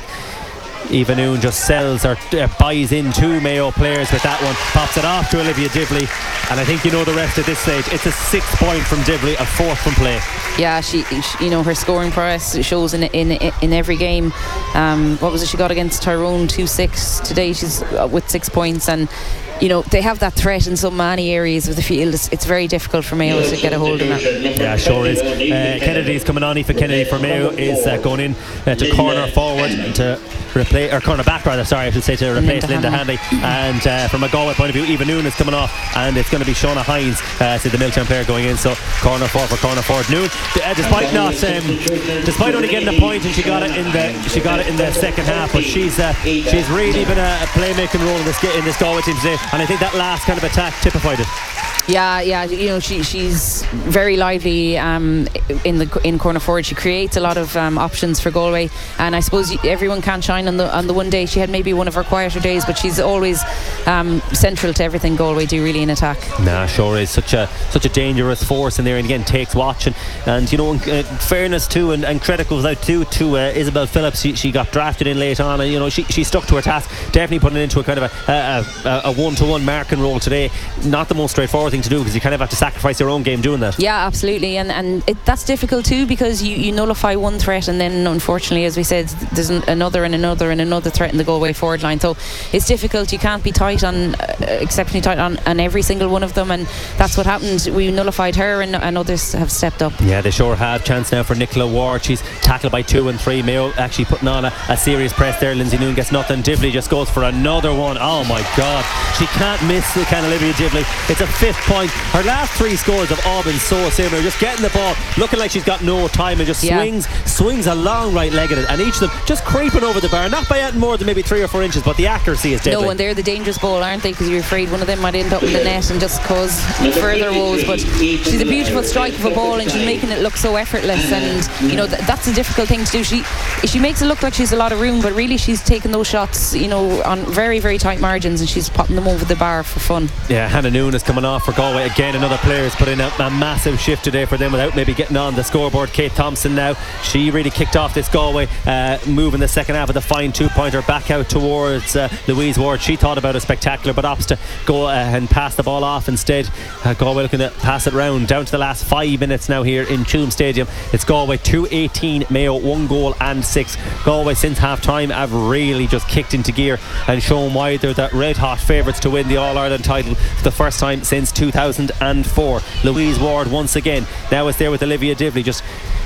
Eva Noon just sells or uh, buys in two Mayo players with that one, pops it off to Olivia Divley, and I think you know the rest at this stage. It's a sixth point from Divley, a fourth from play. Yeah, she, she you know, her scoring prowess shows in in in every game. Um, what was it she got against Tyrone? two six today. She's uh, with six points, and you know, they have that threat in so many areas of the field. It's, it's very difficult for Mayo to get a hold of that. Yeah, sure is. Uh, Kennedy's coming on. Aoife Kennedy for Mayo is uh, going in uh, to corner forward to replace, or corner back rather, sorry I should say, to replace Linda, Linda Hanley. And uh, from a Galway point of view, Eva Noon is coming off, and it's going to be Shauna Hines, uh, so the Milltown player, going in. So corner forward for corner forward. Noon, uh, despite not, um, despite only getting a point, and she got it in the she got it in the second half, but she's uh, she's really been a, a playmaking role in this in this Galway team today. And I think that last kind of attack typified it. Yeah, yeah, you know, she she's very lively um, in the in corner forward. She creates a lot of um, options for Galway, and I suppose everyone can't shine on the on the one day. She had maybe one of her quieter days, but she's always um, central to everything Galway do, really, in attack. Nah, sure is. Such a such a dangerous force in there, and again takes watch, and, and you know, in, uh, fairness too, and, and credit goes out too to uh, Isabel Phillips. She, she got drafted in late on, and you know, she, she stuck to her task, definitely putting it into a kind of a, a, a, a one-to-one marking role today. Not the most straightforward thing to do, because you kind of have to sacrifice your own game doing that. Yeah, absolutely, and and it, that's difficult too, because you, you nullify one threat, and then unfortunately, as we said, there's an, another and another and another threat in the Galway forward line. So it's difficult. You can't be tight on uh, exceptionally tight on, on every single one of them, and that's what happened. We nullified her, and, and others have stepped up. Yeah, they sure have. Chance now for Nicola Ward. She's tackled by two and three. Mayo actually putting on a, a serious press there. Lindsay Noon gets nothing. Divley just goes for another one. Oh my God, she can't miss the kind of Olivia Divley. It's a fifth point. Her last three scores have all been so similar, just getting the ball, looking like she's got no time, and just yeah. swings swings a long right leg at it, and each of them just creeping over the bar, not by adding more than maybe three or four inches, but the accuracy is deadly. No, and they're the dangerous ball, aren't they, because you're afraid one of them might end up in the net and just cause further woes. But she's a beautiful strike of a ball, and she's making it look so effortless, and you know, th- that's a difficult thing to do. She she makes it look like she's a lot of room, but really she's taking those shots, you know, on very very tight margins, and she's popping them over the bar for fun. Yeah, Hannah Noon is coming off for Galway again. Another player has put in a, a massive shift today for them without maybe getting on the scoreboard. Kate Thompson now, she really kicked off this Galway uh, move in the second half with a fine two-pointer back out towards uh, Louise Ward. She thought about a spectacular, but opts to go uh, and pass the ball off instead. uh, Galway looking to pass it round. Down to the last five minutes now here in Tuam Stadium. It's Galway two eighteen, Mayo one goal and six. Galway since half time have really just kicked into gear and shown why they're the red hot favourites to win the All-Ireland title for the first time since two thousand four. Louise Ward once again now is there with Olivia Divley, just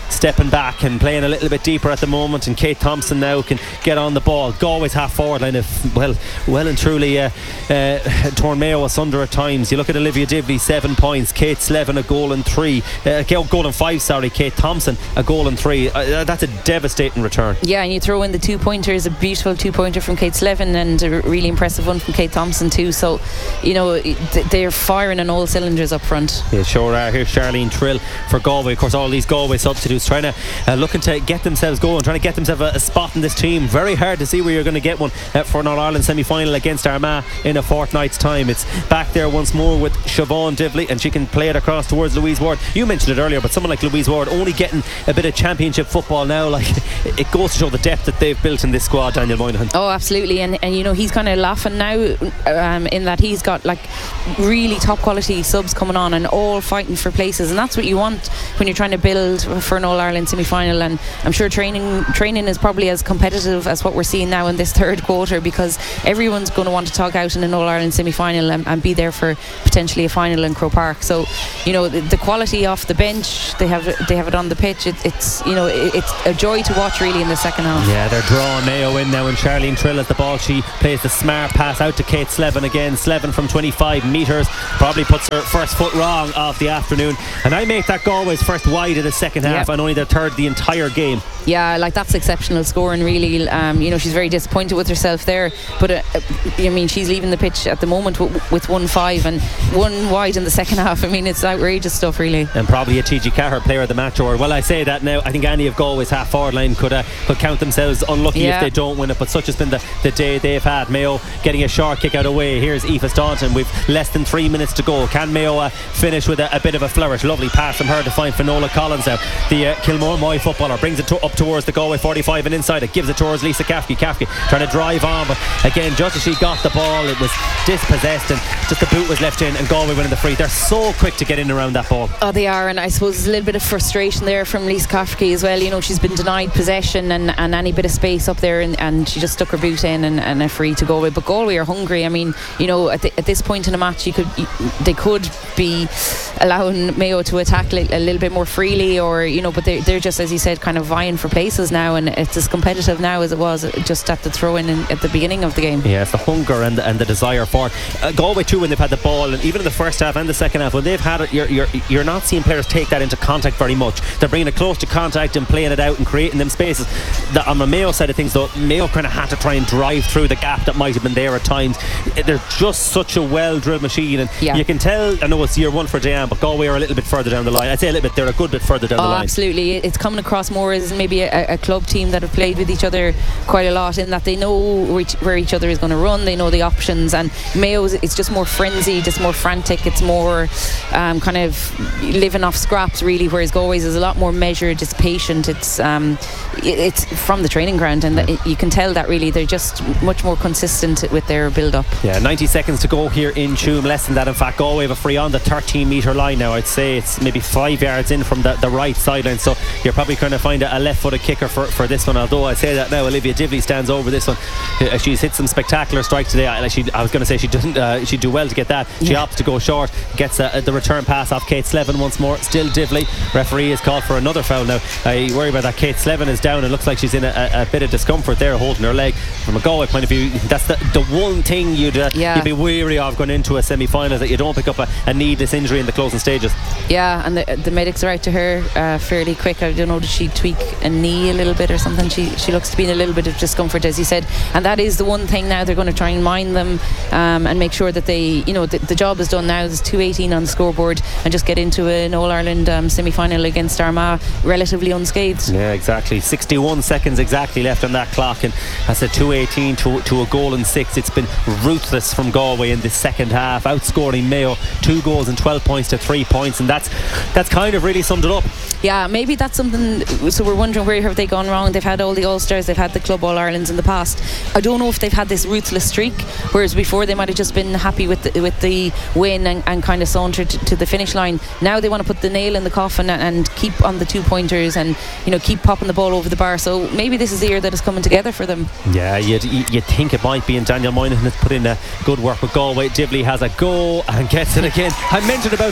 stepping back and playing a little bit deeper at the moment, and Kate Thompson now can get on the ball. Galway's half forward line of well well and truly uh, uh, torn Mayo asunder at times. You look at Olivia Dibley, seven points, Kate Slevin a goal and three uh, goal and five sorry Kate Thompson a goal and three. Uh, that's a devastating return. Yeah, and you throw in the two pointers, a beautiful two pointer from Kate Slevin and a really impressive one from Kate Thompson too. So you know they're firing on all cylinders up front. Yeah, sure are. Here's Charlene Trill for Galway. Of course, all these Galway substitutes trying to uh, looking to get themselves going, trying to get themselves a, a spot in this team. Very hard to see where you're going to get one uh, for an All-Ireland semi-final against Armagh in a fortnight's time. It's back there once more with Siobhan Dibley, and she can play it across towards Louise Ward. You mentioned it earlier, but someone like Louise Ward only getting a bit of championship football now, like it goes to show the depth that they've built in this squad, Daniel Moynihan. Oh, absolutely. And, and you know, he's kind of laughing now um, in that he's got like really top quality subs coming on and all fighting for places, and that's what you want when you're trying to build for an All-Ireland semi-final. And I'm sure training training is probably as competitive as what we're seeing now in this third quarter, because everyone's going to want to tug out in an All-Ireland semi-final and, and be there for potentially a final in Croke Park. So you know the, the quality off the bench, they have they have it on the pitch. It, it's you know it, it's a joy to watch really in the second half. Yeah, they're drawing Mayo in now, and Charlene Trill at the ball. She plays the smart pass out to Kate Slevin again. Slevin from twenty-five metres probably puts her first foot wrong of the afternoon, and I make that Galway's first wide of the second half, yeah. and only their third the entire game. Yeah, like that's exceptional scoring really. Um, you know, she's very disappointed with herself there, but uh, I mean she's leaving the pitch at the moment w- with one five and one wide in the second half. I mean it's outrageous stuff really. And probably a T G Cahir player of the match, or well I say that now, I think any of Galway's half forward line could uh, could count themselves unlucky yeah. if they don't win it, but such has been the, the day they've had. Mayo getting a short kick out away. Here's Aoife Staunton with less than three minutes to go. Can Mayo uh, finish with a, a bit of a flourish? Lovely pass from her to find Finola Collins now. The uh, Kilmore Moy footballer brings it to, up towards the Galway forty-five and inside it, gives it towards Lisa Kafke. Kafke trying to drive on, but again just as she got the ball it was dispossessed and just the boot was left in, and Galway winning the free. They're so quick to get in around that ball. Oh, they are, and I suppose there's a little bit of frustration there from Lisa Kafke as well. You know, she's been denied possession and, and any bit of space up there, and, and she just stuck her boot in and, and a free to Galway. But Galway are hungry. I mean, you know, at, the, at this point in a match you could you, they could be allowing Mayo to attack li- a little bit more freely, or you know, but they're, they're just, as you said, kind of vying for places now, and it's as competitive now as it was just at the throw in at the beginning of the game. Yeah, it's the hunger and the, and the desire for it. Uh, Galway too, when they've had the ball, and even in the first half and the second half when they've had it, you're, you're, you're not seeing players take that into contact very much. They're bringing it close to contact and playing it out and creating them spaces. The, on the Mayo side of things though, Mayo kind of had to try and drive through the gap that might have been there at times. They're just such a well drilled machine, and yeah. you can tell, I know it's year one for Diane, but Galway are a little bit further down the line. I'd say a little bit, they're a good bit further down oh, the line. Absolutely, it's coming across more as maybe a, a club team that have played with each other quite a lot, in that they know where each other is going to run, they know the options. And Mayo's, it's just more frenzied, it's more frantic, it's more um, kind of living off scraps really, whereas Galway's is a lot more measured, it's patient, it's um, it's from the training ground, and it, you can tell that really they're just much more consistent with their build up. Yeah, ninety seconds to go here in Tuam, less than that in fact. Galway have a free on the thirteen metre line now. I'd say it's maybe five yards in from the, the right sideline, so you're probably going to find a, a left footed kicker for, for this one, although I say that now Olivia Dibley stands over this one. Uh, she's hit some spectacular strikes today. I, she, I was going to say she doesn't uh, she'd do well to get that. She yeah. opts to go short, gets uh, the return pass off Kate Slevin once more. Still Dibley. Referee is called for another foul now. I worry about that. Kate Slevin is down and looks like she's in a, a, a bit of discomfort there, holding her leg. From a Galway point of view, that's the, the one thing you'd uh, yeah. you'd be weary of going into a semi-final, that you don't pick up a, a needless injury in the closing stages. Yeah, and the, the medics are out to her uh, fairly quick. I don't know, did she tweak a knee a little bit or something? She she looks to be in a little bit of discomfort, as you said, and that is the one thing now they're going to try and mind them um, and make sure that they, you know, the, the job is done now. There's two eighteen on the scoreboard, and just get into an All-Ireland um, semi-final against Armagh relatively unscathed. Yeah, exactly. sixty-one seconds exactly left on that clock, and I said two eighteen to, to a goal and six. It's been ruthless from Galway in the second half, outscoring Mayo two goals and twelve points to three points, and that's that's kind of really summed it up. Yeah, maybe that's something. So we're wondering, where have they gone wrong? They've had all the All-Stars, they've had the Club All-Irelands in the past. I don't know if they've had this ruthless streak, whereas before they might have just been happy with the, with the win and, and kind of sauntered to, to the finish line. Now they want to put the nail in the coffin and, and keep on the two pointers and, you know, keep popping the ball over the bar. So maybe this is the year that is coming together for them. Yeah, you'd, you'd think it might be, and Daniel Moynihan has put in a good work with Galway. Dibley has a go and gets it again. I mentioned about the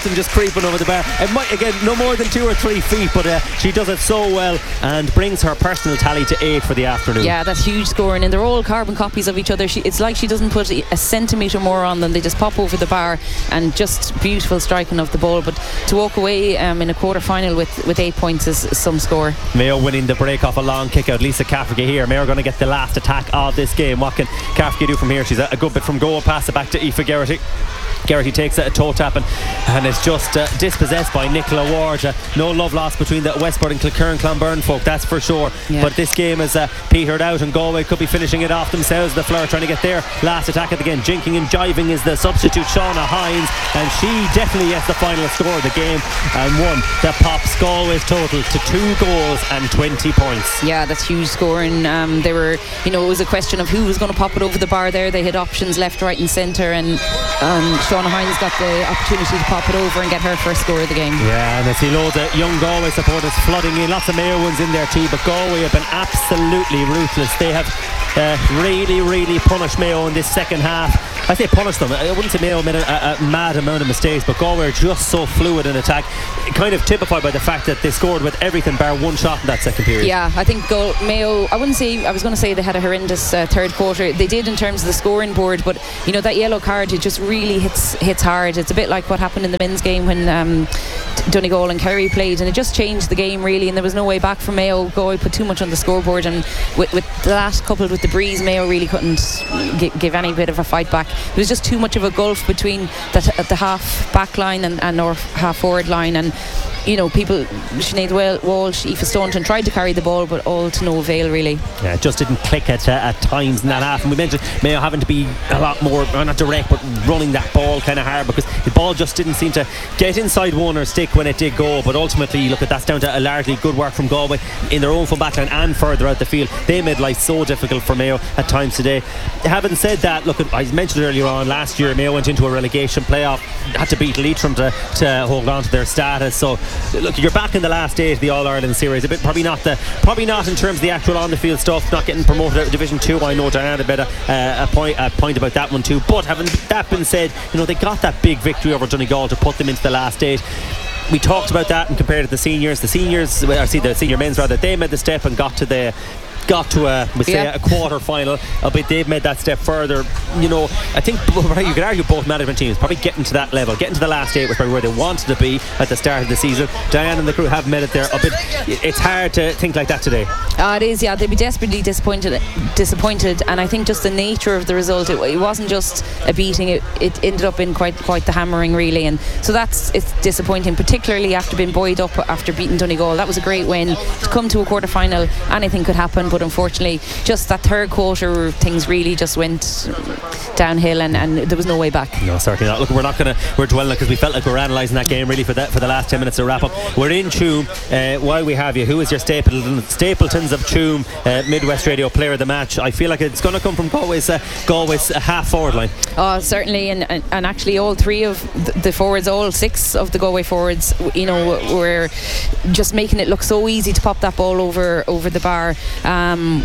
and just creeping over the bar. It might, again, no more than two or three feet, but uh, she does it so well and brings her personal tally to eight for the afternoon. Yeah, that's huge scoring, and they're all carbon copies of each other. She, it's like she doesn't put a centimetre more on them. They just pop over the bar, and just beautiful striking of the ball. But to walk away um, in a quarter final with, with eight points is, is some score. Mayo winning the break off a long kick out. Lisa Cafferty here. Mayo are going to get the last attack of this game. What can Cafferty do from here? She's a, a good bit from goal, pass it back to Aoife Geraghty. Geraghty takes a toe tap and, and it's just uh, dispossessed by Nicola Ward. Uh, no love lost between the Westport and Kilkerran Clonberne folk, that's for sure. Yeah. But this game is uh, petered out, and Galway could be finishing it off themselves. The Fleur trying to get their last attack at the game. Jinking and jiving is the substitute Shauna Hines, and she definitely gets the final score of the game and one that pops Galway's total to two goals and twenty points. Yeah, that's huge scoring. Um, they were, you know, it was a question of who was going to pop it over the bar there. They had options left, right, and centre, and um, Shauna Hines got the opportunity to pop it over and get her first score of the game. Yeah, and I see loads of young Galway supporters flooding in, lots of Mayo ones in there too, but Galway have been absolutely ruthless. They have uh, really really punished Mayo in this second half. I say punished them, I wouldn't say Mayo made a, a mad amount of mistakes, but Galway are just so fluid in attack, kind of typified by the fact that they scored with everything bar one shot in that second period. Yeah, I think Go- Mayo, I wouldn't say, I was going to say they had a horrendous uh, third quarter. They did in terms of the scoring board, but you know, that yellow card, it just really hits hits hard. It's a bit like what happened in the men's game when um, Donegal and Kerry played, and it just changed the game really, and there was no way back for Mayo. Galway put too much on the scoreboard, and with, with that coupled with the breeze, Mayo really couldn't g- give any bit of a fight back. There was just too much of a gulf between the, the half back line and, and or half forward line, and you know, people, Sinead Walsh, Aoife Staunton tried to carry the ball, but all to no avail really. Yeah, it just didn't click at, uh, at times in that half, and we mentioned Mayo having to be a lot more, not direct, but running that ball kind of hard, because the ball just didn't seem to get inside one or stick when it did go. But ultimately, look at that's down to a largely good work from Galway in their own full backline and further out the field. They made life so difficult for Mayo at times today. Having said that, look, I mentioned earlier on, last year Mayo went into a relegation playoff, had to beat Leitrim to, to hold on to their status. So look, you're back in the last eight of the All-Ireland series. A bit probably not the probably not in terms of the actual on the field stuff, not getting promoted out of Division two. I know Diana had a, uh, a point a point about that one too, but having that been said, you know, they got that big victory over Donegal to put them into the last eight. We talked about that and compared to the seniors. The seniors, I see the senior men's rather, they made the step and got to the got to a, we say yeah. a quarter final, albeit they've made that step further. You know, I think you could argue both management teams probably getting to that level, getting to the last eight was probably where they wanted to be at the start of the season. Diane and the crew have made it there a bit. It's hard to think like that today. Oh, it is, yeah. They'd be desperately disappointed disappointed and I think just the nature of the result, it, it wasn't just a beating, it, it ended up in quite quite the hammering really, and so that's it's disappointing, particularly after being buoyed up after beating Donegal. That was a great win. To come to a quarter final, anything could happen, but unfortunately just that third quarter things really just went downhill, and, and there was no way back. No, certainly not. Look, we're not going to we're dwelling because we felt like we were analysing that game really for that for the last ten minutes to wrap up. We're in Tuam. Uh, while we have you, who is your Stapleton, Stapletons of Tuam uh, Midwest Radio Player of the Match? I feel like it's going to come from Galway's uh, Galway's uh, half forward line. Oh, certainly, and, and and actually all three of the forwards, all six of the Galway forwards, you know, were just making it look so easy to pop that ball over over the bar. Um,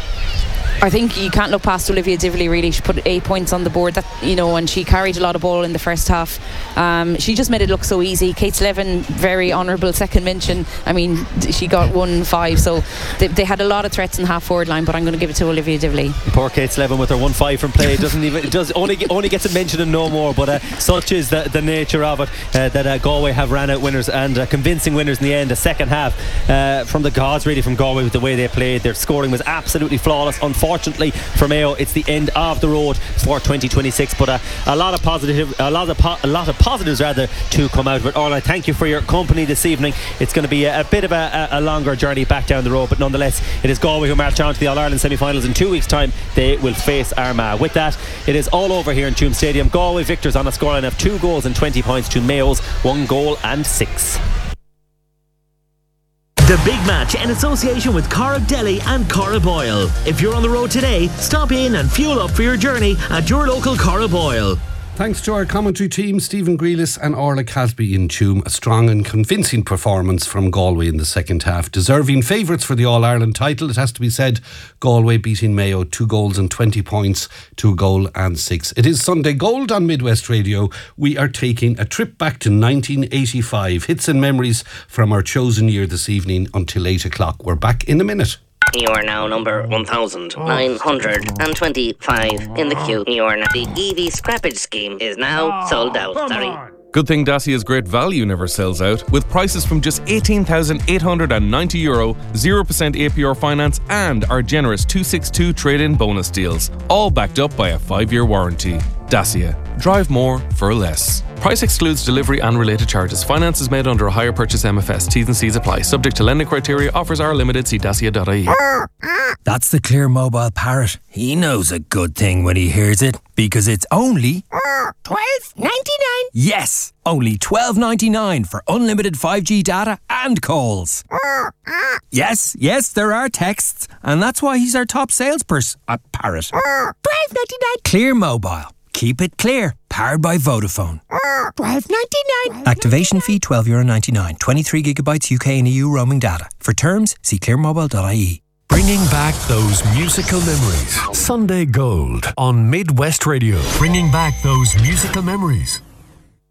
I think you can't look past Olivia Divley really. She put eight points on the board, that, you know, and she carried a lot of ball in the first half. Um, she just made it look so easy. Kate Slevin, very honourable second mention. I mean, she got one five, so they, they had a lot of threats in the half forward line, but I'm going to give it to Olivia Divley. Poor Kate Slevin with her one five from play doesn't even it does only only gets a mention and no more. But uh, such is the, the nature of it uh, that uh, Galway have ran out winners, and uh, convincing winners in the end. The second half uh, from the gods really from Galway with the way they played. Their scoring was absolutely flawless. Unfortunately for Mayo, it's the end of the road for twenty twenty-six, but uh, a lot of positive, a lot of po- a lot of positives rather to come out of it. Orla, thank you for your company this evening. It's going to be a, a bit of a, a longer journey back down the road, but nonetheless, it is Galway who march on to the All-Ireland semi-finals in two weeks' time. They will face Armagh. With that, it is all over here in Tuam Stadium. Galway victors on a scoreline of two goals and twenty points to Mayo's one goal and six. The Big Match in association with Corrib Deli and Corrib Oil. If you're on the road today, stop in and fuel up for your journey at your local Corrib Oil. Thanks to our commentary team, Stephen Grealis and Orla Casby in Tuam. A strong and convincing performance from Galway in the second half. Deserving favourites for the All-Ireland title, it has to be said. Galway beating Mayo, two goals and twenty points to a goal and six. It is Sunday Gold on Midwest Radio. We are taking a trip back to nineteen eighty-five. Hits and memories from our chosen year this evening until eight o'clock. We're back in a minute. You are now number one thousand nine hundred twenty-five in the queue. You are now, the E V scrappage scheme is now sold out. Sorry. Good thing Dacia's great value never sells out, with prices from just eighteen thousand eight hundred ninety euro, zero percent A P R finance and our generous two sixty-two trade-in bonus deals, all backed up by a five-year warranty. Dacia. Drive more for less. Price excludes delivery and related charges. Finance is made under a hire purchase M F S. T's and C's apply. Subject to lending criteria. Offers are limited. See dacia dot I E. That's the Clear Mobile parrot. He knows a good thing when he hears it, because it's only twelve ninety-nine. Yes, only twelve ninety-nine for unlimited five G data and calls. Yes, yes, there are texts, and that's why he's our top salesperson at Parrot. twelve ninety-nine. Clear Mobile. Keep it clear. Powered by Vodafone. twelve ninety-nine. Activation fee twelve euro ninety-nine. twenty-three gigabytes U K and E U roaming data. For terms, see clear mobile dot I E. Bringing back those musical memories. Sunday Gold on Midwest Radio. Bringing back those musical memories.